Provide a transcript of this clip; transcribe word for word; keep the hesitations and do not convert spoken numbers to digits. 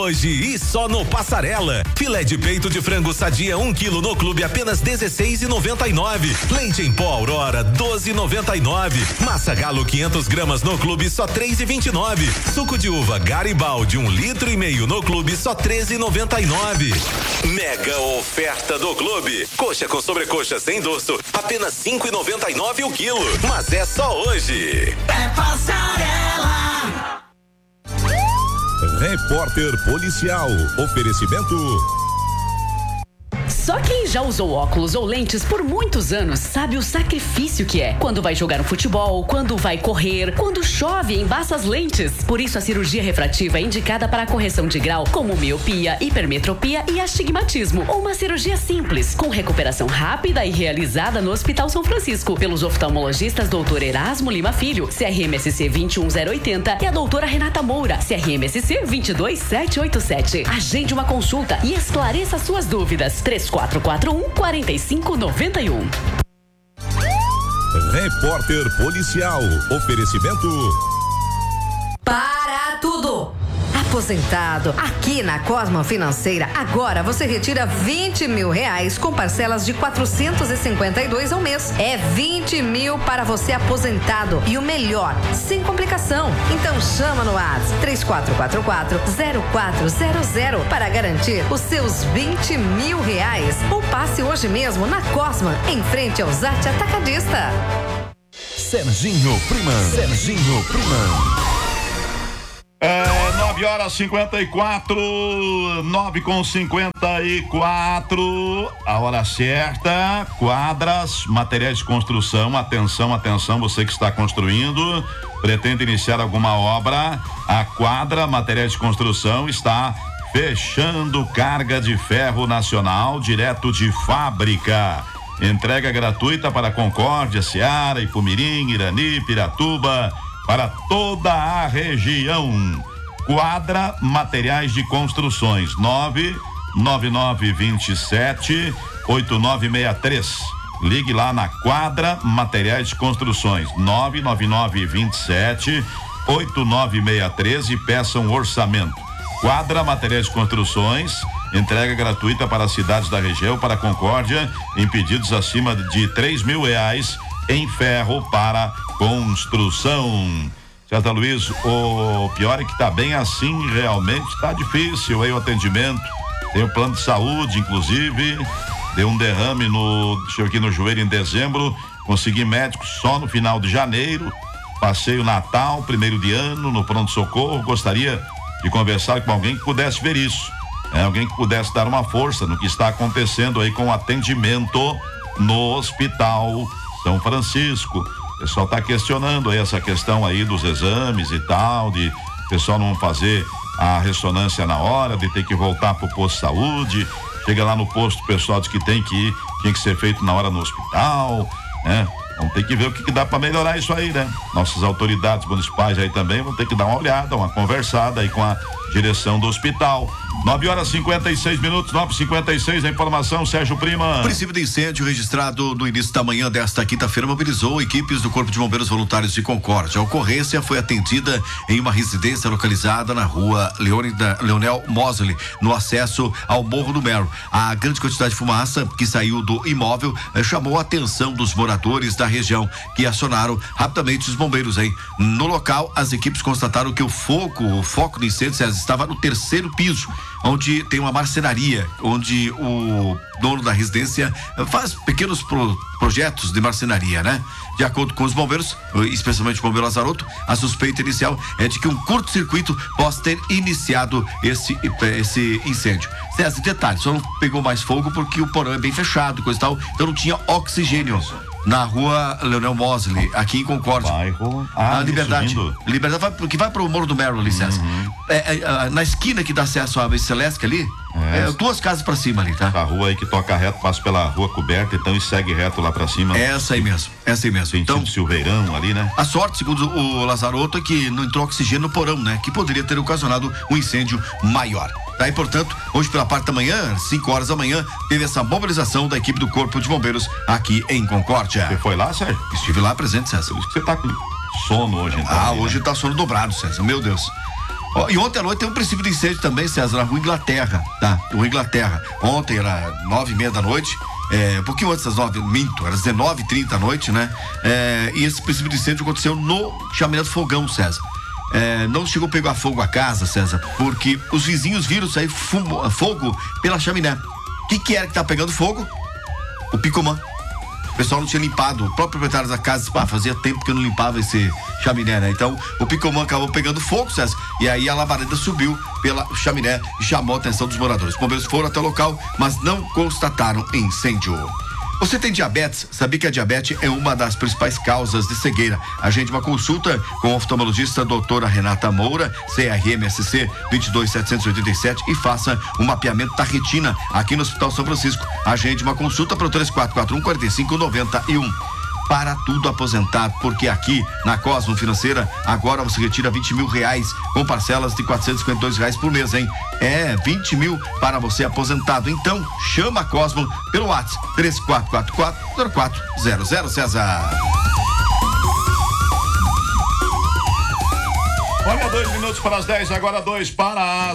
hoje e só no Passarela. Filé de peito de frango sadia um quilo no clube apenas dezesseis e noventa e nove. Leite em pó Aurora doze e noventa e nove. Massa Galo quinhentas gramas no clube só três e vinte e nove. Suco de uva Garibaldi um litro e meio no clube só treze e noventa e nove. Mega oferta do clube. Coxa com sobrecoxa sem dorso apenas cinco e noventa e nove o quilo. Mas é só hoje. É Passarela. Repórter Policial. Oferecimento. Só quem já usou óculos ou lentes por muitos anos sabe o sacrifício que é. Quando vai jogar um futebol, quando vai correr, quando chove, embaça as lentes. Por isso a cirurgia refrativa é indicada para a correção de grau, como miopia, hipermetropia e astigmatismo. Ou uma cirurgia simples, com recuperação rápida e realizada no Hospital São Francisco, pelos oftalmologistas doutor Erasmo Lima Filho, C R M S C vinte e um zero oitenta e a doutora Renata Moura, C R M S C vinte e dois sete oito sete. Agende uma consulta e esclareça suas dúvidas. três quatro quatro um, quatro cinco nove um. Repórter Policial. Oferecimento. Para tudo! Aposentado, aqui na Cosmo Financeira, agora você retira vinte mil reais com parcelas de quatrocentos e cinquenta e dois ao mês. É vinte mil para você aposentado. E o melhor, sem complicação. Então chama no WhatsApp três quatro quatro quatro, zero quatro zero zero para garantir os seus vinte mil reais. Ou passe hoje mesmo na Cosmo, em frente ao Zate Atacadista. Serginho Priman. Serginho Priman. É, nove horas cinquenta e quatro, nove com cinquenta e quatro, a hora certa. Quadras, materiais de construção, atenção, atenção, você que está construindo, pretende iniciar alguma obra, a Quadra Materiais de Construção está fechando carga de ferro nacional direto de fábrica. Entrega gratuita para Concórdia, Seara, Ipumirim, Irani, Piratuba, para toda a região. Quadra Materiais de Construções, nove nove nove dois sete oito nove seis três. Ligue lá na Quadra Materiais de Construções, nove nove nove dois sete oito nove seis três e peça um orçamento. Quadra Materiais de Construções, entrega gratuita para as cidades da região, para Concórdia, em pedidos acima de três mil reais em ferro para construção. César Luiz, o pior é que tá bem assim, realmente tá difícil aí o atendimento. Tem o plano de saúde, inclusive, deu um derrame no, deixa eu aqui no joelho em dezembro, consegui médico só no final de janeiro, passei o Natal, primeiro de ano, no pronto-socorro, gostaria de conversar com alguém que pudesse ver isso, né? Alguém que pudesse dar uma força no que está acontecendo aí com o atendimento no Hospital São Francisco. O pessoal está questionando aí essa questão aí dos exames e tal, de o pessoal não fazer a ressonância na hora, de ter que voltar pro posto de saúde. Chega lá no posto, o pessoal diz que tem que ir, tinha que ser feito na hora no hospital, né? Vamos ter que ver o que, que dá para melhorar isso aí, né? Nossas autoridades municipais aí também vão ter que dar uma olhada, uma conversada aí com a direção do hospital. nove horas e cinquenta e seis minutos, nove e cinquenta e seis, a informação, Sérgio Prima. O princípio de incêndio registrado no início da manhã desta quinta-feira mobilizou equipes do Corpo de Bombeiros Voluntários de Concórdia. A ocorrência foi atendida em uma residência localizada na rua Leônida, Leonel Mosley, no acesso ao Morro do Mero. A grande quantidade de fumaça que saiu do imóvel eh, chamou a atenção dos moradores da região, que acionaram rapidamente os bombeiros aí. No local, as equipes constataram que o foco, o foco do incêndio estava no terceiro piso, onde tem uma marcenaria, onde o dono da residência faz pequenos pro, projetos de marcenaria, né? De acordo com os bombeiros, especialmente o bombeiro Lazaroto, a suspeita inicial é de que um curto-circuito possa ter iniciado esse, esse incêndio. César, detalhe, só não pegou mais fogo porque o porão é bem fechado, coisa e tal, então não tinha oxigênio. Na rua Leonel Mosley, aqui em Concórdia. Bairro. Ah, a Liberdade. Subindo. Liberdade vai, que vai pro Morro do Mero ali, César. Uhum. É, é, na esquina que dá acesso à Celeste ali, é. É, duas casas pra cima ali, tá? A rua aí que toca reto, passa pela rua coberta, então e segue reto lá pra cima. Essa aí mesmo, essa aí mesmo. Sentido então, Silveirão ali, né? A sorte, segundo o Lazaroto, é que não entrou oxigênio no porão, né? Que poderia ter ocasionado um incêndio maior. Daí, portanto, hoje pela parte da manhã, cinco horas da manhã, teve essa mobilização da equipe do Corpo de Bombeiros aqui em Concórdia. Você foi lá, Sérgio? Estive lá presente, César. Por isso que você tá com sono hoje, então. Ah, aí, hoje né? tá sono dobrado, César, meu Deus. Ó, e ontem à noite tem um princípio de incêndio também, César, na rua Inglaterra, tá? Rua Inglaterra. Ontem era nove e meia da noite. É, um pouquinho antes das nove, minto, era dezenove e trinta da noite, né? É, e esse princípio de incêndio aconteceu no chaminé do fogão, César. É, não chegou a pegar fogo a casa, César, porque os vizinhos viram sair fumo, fogo pela chaminé. O que que era que tá pegando fogo? O Picomã. O pessoal não tinha limpado, o próprio proprietário da casa disse, ah, fazia tempo que eu não limpava esse chaminé, né? Então, o Picomã acabou pegando fogo, César, e aí a labareda subiu pela chaminé e chamou a atenção dos moradores. Os bombeiros foram até o local, mas não constataram incêndio. Você tem diabetes? Sabia que a diabetes é uma das principais causas de cegueira? Agende uma consulta com o oftalmologista doutora Renata Moura, C R M S C vinte e dois setecentos e oitenta e sete, e faça um mapeamento da retina aqui no Hospital São Francisco. Agende uma consulta para o três quatro quatro um, quatro cinco nove um. Para tudo aposentado, porque aqui na Cosmo Financeira, agora você retira vinte mil reais com parcelas de quatrocentos e cinquenta e dois reais por mês, hein? É, vinte mil para você aposentado. Então, chama a Cosmo pelo WhatsApp três quatro quatro quatro zero quatro zero zero, César. Olha, dois minutos para as dez, agora dois para as